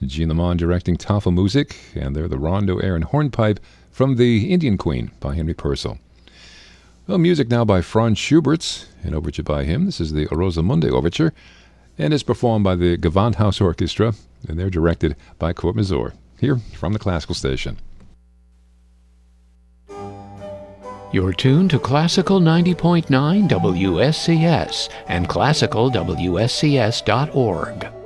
Jean Lamont directing Tafelmusik, and they're the Rondo Air and Hornpipe from The Indian Queen by Henry Purcell. Well, music now by Franz Schubert, an overture by him. This is the Rosamunde Overture, and it's performed by the Gewandhaus Orchestra, and they're directed by Kurt Masur, here from the Classical Station. You're tuned to Classical 90.9 WSCS and classicalwscs.org.